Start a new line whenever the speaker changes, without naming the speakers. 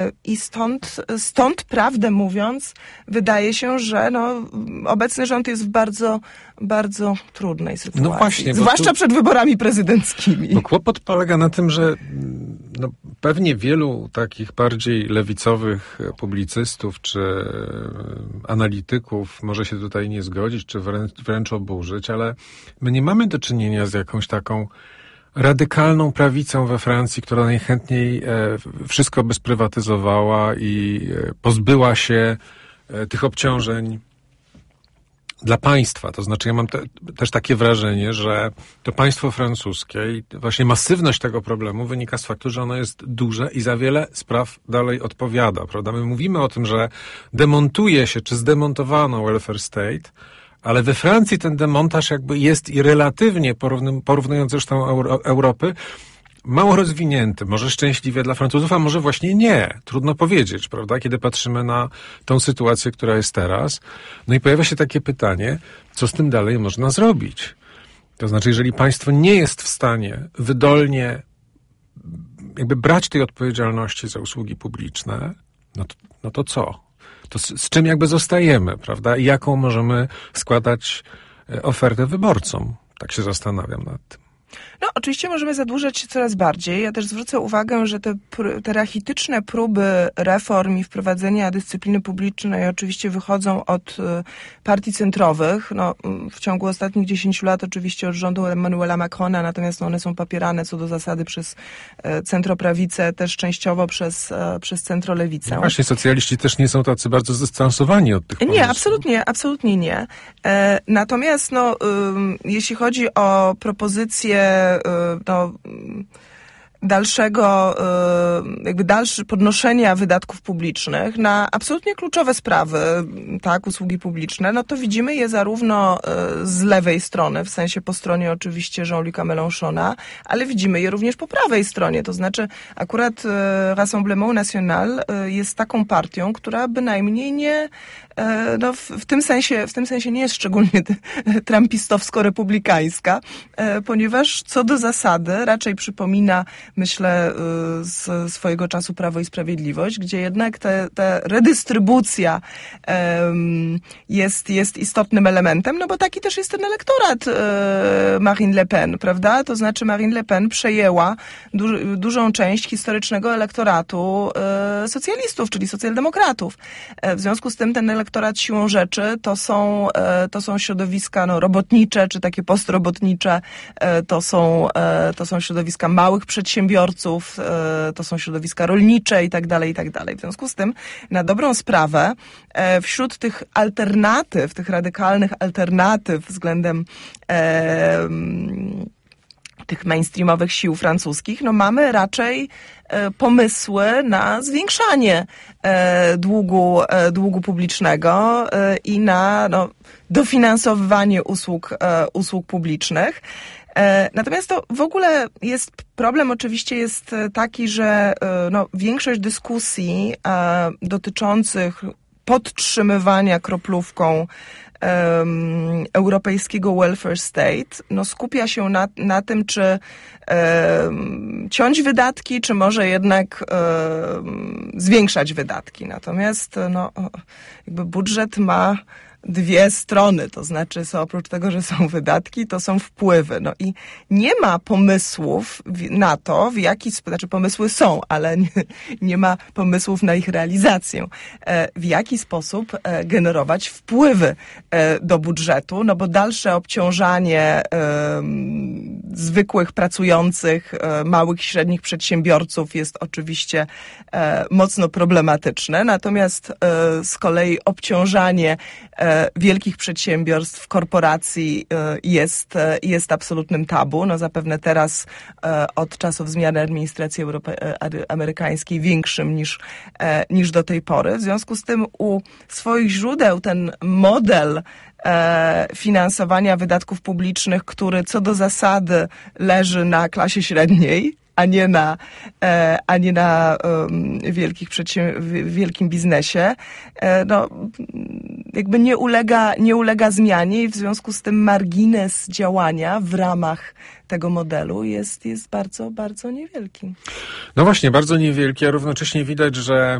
I stąd, prawdę mówiąc, wydaje się, że obecny rząd jest w bardzo, bardzo trudnej sytuacji.
No właśnie,
zwłaszcza przed wyborami prezydenckimi.
Bo kłopot polega na tym, że pewnie wielu takich bardziej lewicowych publicystów czy analityków może się tutaj nie zgodzić, czy wręcz oburzyć, ale my nie mamy do czynienia z jakąś taką radykalną prawicą we Francji, która najchętniej wszystko by sprywatyzowała i pozbyła się tych obciążeń dla państwa. To znaczy ja mam też takie wrażenie, że to państwo francuskie i właśnie masywność tego problemu wynika z faktu, że ono jest duże i za wiele spraw dalej odpowiada, prawda? My mówimy o tym, że demontuje się, czy zdemontowano welfare state, ale we Francji ten demontaż jakby jest i relatywnie, porównując zresztą Europy, mało rozwinięty, może szczęśliwie dla Francuzów, a może właśnie nie. Trudno powiedzieć, prawda, kiedy patrzymy na tą sytuację, która jest teraz. No i pojawia się takie pytanie, co z tym dalej można zrobić? To znaczy, jeżeli państwo nie jest w stanie wydolnie jakby brać tej odpowiedzialności za usługi publiczne, no to co? To z czym jakby zostajemy, prawda? I jaką możemy składać ofertę wyborcom? Tak się zastanawiam nad tym.
Oczywiście możemy zadłużać się coraz bardziej. Ja też zwrócę uwagę, że te rachityczne próby reform i wprowadzenia dyscypliny publicznej oczywiście wychodzą od partii centrowych. W ciągu ostatnich 10 lat oczywiście od rządu Emmanuela Macrona, natomiast one są popierane co do zasady przez centroprawicę, też częściowo przez centrolewicę.
No właśnie, socjaliści też nie są tacy bardzo zdystansowani od tych pomysłów.
Nie, absolutnie nie. Natomiast jeśli chodzi o propozycję dalsze podnoszenia wydatków publicznych na absolutnie kluczowe sprawy, tak, usługi publiczne, to widzimy je zarówno z lewej strony, w sensie po stronie oczywiście Jean-Luca Mélenchona, ale widzimy je również po prawej stronie, to znaczy akurat Rassemblement National jest taką partią, która bynajmniej nie w tym sensie nie jest szczególnie trumpistowsko-republikańska, ponieważ co do zasady raczej przypomina, myślę, z swojego czasu Prawo i Sprawiedliwość, gdzie jednak ta redystrybucja jest istotnym elementem, bo taki też jest ten elektorat Marine Le Pen, prawda? To znaczy Marine Le Pen przejęła dużą część historycznego elektoratu socjalistów, czyli socjaldemokratów. W związku z tym ten elektorat siłą rzeczy to są środowiska robotnicze, czy takie postrobotnicze, to są środowiska małych przedsiębiorców, to są środowiska rolnicze i tak dalej, i tak dalej. W związku z tym, na dobrą sprawę, wśród tych alternatyw, tych radykalnych alternatyw względem tych mainstreamowych sił francuskich, mamy raczej pomysły na zwiększanie długu publicznego i na dofinansowywanie usług publicznych. Natomiast to w ogóle problem oczywiście jest taki, że większość dyskusji dotyczących podtrzymywania kroplówką europejskiego welfare state, skupia się na tym, czy ciąć wydatki, czy może jednak zwiększać wydatki. Natomiast jakby budżet ma dwie strony, to znaczy oprócz tego, że są wydatki, to są wpływy. I nie ma pomysłów na to, pomysły są, ale nie ma pomysłów na ich realizację. W jaki sposób generować wpływy do budżetu, bo dalsze obciążanie zwykłych, pracujących, małych i średnich przedsiębiorców jest oczywiście mocno problematyczne, natomiast z kolei obciążanie wielkich przedsiębiorstw, korporacji jest absolutnym tabu. Zapewne teraz od czasów zmiany administracji amerykańskiej większym niż do tej pory. W związku z tym u swoich źródeł ten model finansowania wydatków publicznych, który co do zasady leży na klasie średniej, a nie na wielkim biznesie, jakby nie ulega zmianie i w związku z tym margines działania w ramach tego modelu jest bardzo, bardzo niewielki.
No właśnie, bardzo niewielki, a równocześnie widać, że